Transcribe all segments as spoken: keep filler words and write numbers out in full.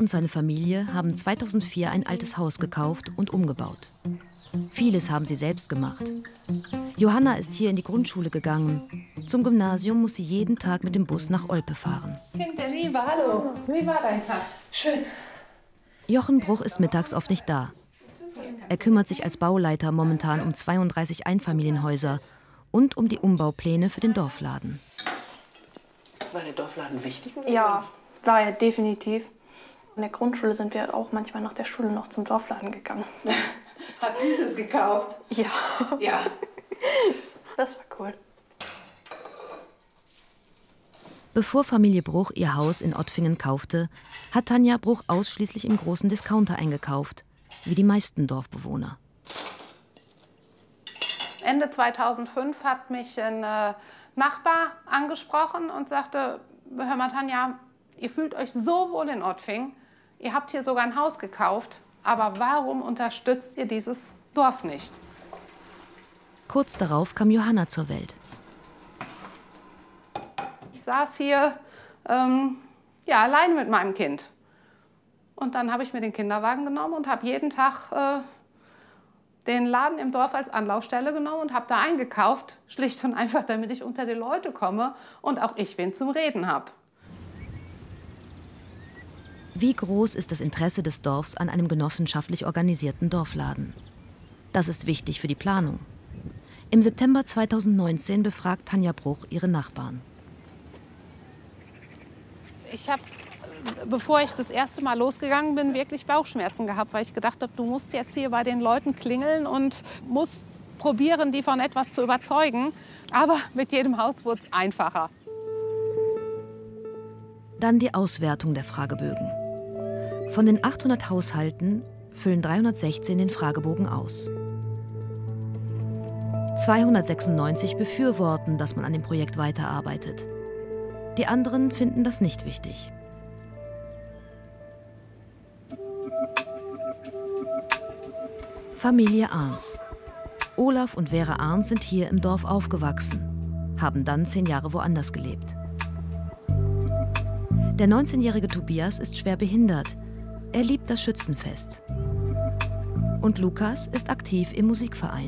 und seine Familie haben zweitausendvier ein altes Haus gekauft und umgebaut. Vieles haben sie selbst gemacht. Johanna ist hier in die Grundschule gegangen. Zum Gymnasium muss sie jeden Tag mit dem Bus nach Olpe fahren. Kind der Liebe, hallo. Wie war dein Tag? Schön. Jochen Bruch ist mittags oft nicht da. Er kümmert sich als Bauleiter momentan um zweiunddreißig Einfamilienhäuser und um die Umbaupläne für den Dorfladen. War der Dorfladen wichtig? Ja, war er definitiv. In der Grundschule sind wir auch manchmal nach der Schule noch zum Dorfladen gegangen. Hat Süßes gekauft? Ja. Ja. Das war cool. Bevor Familie Bruch ihr Haus in Ottfingen kaufte, hat Tanja Bruch ausschließlich im großen Discounter eingekauft, wie die meisten Dorfbewohner. Ende zweitausendfünf hat mich ein äh, Nachbar angesprochen und sagte, hör mal Tanja, ihr fühlt euch so wohl in Ottfingen, ihr habt hier sogar ein Haus gekauft, aber warum unterstützt ihr dieses Dorf nicht? Kurz darauf kam Johanna zur Welt. Ich saß hier ähm, ja, allein mit meinem Kind. Und dann habe ich mir den Kinderwagen genommen und habe jeden Tag äh, den Laden im Dorf als Anlaufstelle genommen und habe da eingekauft, schlicht und einfach, damit ich unter die Leute komme und auch ich wen zum Reden habe. Wie groß ist das Interesse des Dorfs an einem genossenschaftlich organisierten Dorfladen? Das ist wichtig für die Planung. Im September zweitausendneunzehn befragt Tanja Bruch ihre Nachbarn. Ich habe, bevor ich das erste Mal losgegangen bin, wirklich Bauchschmerzen gehabt, weil ich gedacht habe, du musst jetzt hier bei den Leuten klingeln und musst probieren, die von etwas zu überzeugen. Aber mit jedem Haus wurde es einfacher. Dann die Auswertung der Fragebögen. Von den achthundert Haushalten füllen dreihundertsechzehn den Fragebogen aus. zweihundertsechsundneunzig befürworten, dass man an dem Projekt weiterarbeitet. Die anderen finden das nicht wichtig. Familie Arns. Olaf und Vera Arns sind hier im Dorf aufgewachsen, haben dann zehn Jahre woanders gelebt. Der neunzehnjährige Tobias ist schwer behindert. Er liebt das Schützenfest. Und Lukas ist aktiv im Musikverein.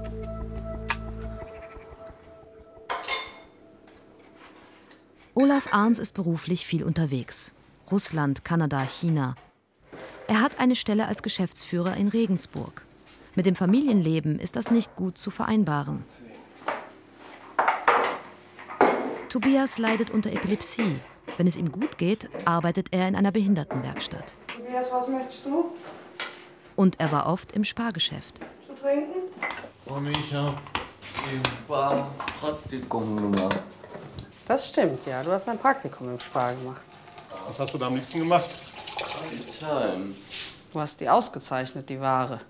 Olaf Arns ist beruflich viel unterwegs. Russland, Kanada, China. Er hat eine Stelle als Geschäftsführer in Regensburg. Mit dem Familienleben ist das nicht gut zu vereinbaren. Tobias leidet unter Epilepsie. Wenn es ihm gut geht, arbeitet er in einer Behindertenwerkstatt. Tobias, was möchtest du? Und er war oft im Spargeschäft. Zu trinken? Und ich habe im Sparpraktikum gemacht. Das stimmt, ja. Du hast ein Praktikum im Spar gemacht. Was hast du da am liebsten gemacht? Zahlen. Du hast die ausgezeichnet, die Ware.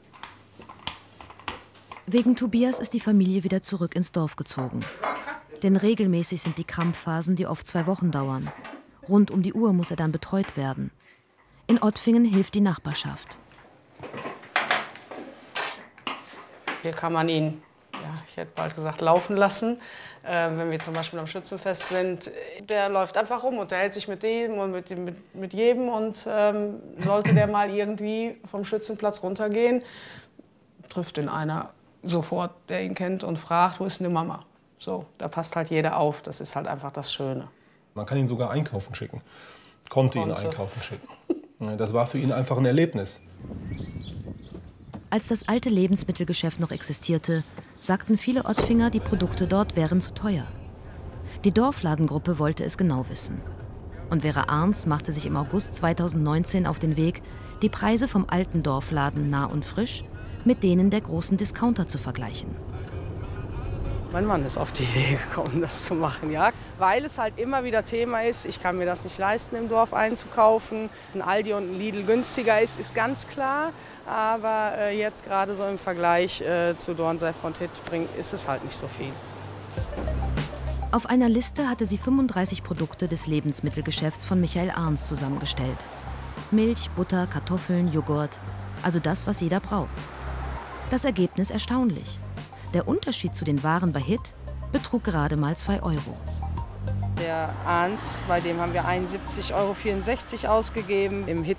Wegen Tobias ist die Familie wieder zurück ins Dorf gezogen. Denn regelmäßig sind die Krampfphasen, die oft zwei Wochen dauern. Rund um die Uhr muss er dann betreut werden. In Ottfingen hilft die Nachbarschaft. Hier kann man ihn, ja, ich hätte bald gesagt, laufen lassen. Äh, wenn wir zum Beispiel am Schützenfest sind, der läuft einfach rum, unterhält sich mit dem und mit, mit, mit jedem. Und ähm, sollte der mal irgendwie vom Schützenplatz runtergehen, trifft ihn einer sofort, der ihn kennt und fragt, wo ist denn die Mama? So, da passt halt jeder auf. Das ist halt einfach das Schöne. Man kann ihn sogar einkaufen schicken. Konnte, Konnte. ihn einkaufen schicken. Das war für ihn einfach ein Erlebnis. Als das alte Lebensmittelgeschäft noch existierte, sagten viele Ottfinger, die Produkte dort wären zu teuer. Die Dorfladengruppe wollte es genau wissen. Und Vera Arns machte sich im August zweitausendneunzehn auf den Weg, die Preise vom alten Dorfladen Nah und Frisch mit denen der großen Discounter zu vergleichen. Mein Mann ist auf die Idee gekommen, das zu machen, ja. Weil es halt immer wieder Thema ist, ich kann mir das nicht leisten, im Dorf einzukaufen. Ein Aldi und ein Lidl günstiger ist, ist ganz klar. Aber äh, jetzt gerade so im Vergleich äh, zu Dornseif von Tittbring ist es halt nicht so viel. Auf einer Liste hatte sie fünfunddreißig Produkte des Lebensmittelgeschäfts von Michael Arns zusammengestellt. Milch, Butter, Kartoffeln, Joghurt, also das, was jeder braucht. Das Ergebnis erstaunlich. Der Unterschied zu den Waren bei Hit betrug gerade mal zwei Euro. Der Arns, bei dem haben wir einundsiebzig Euro vierundsechzig ausgegeben. Im Hit